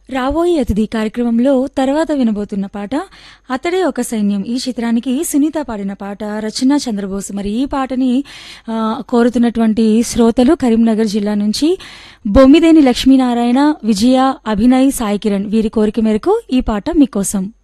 రాబోయే అతిథి కార్యక్రమంలో తర్వాత వినబోతున్న పాట అతడే ఒక సైన్యం. ఈ చిత్రానికి సునీత పాడిన పాట, రచన చంద్రబోస్. మరి ఈ పాటని కోరుతున్నటువంటి శ్రోతలు కరీంనగర్ జిల్లా నుంచి బొమ్మిదేని లక్ష్మీనారాయణ, విజయ, అభినయ్, సాయి కిరణ్. వీరి కోరిక మేరకు ఈ పాట మీకోసం.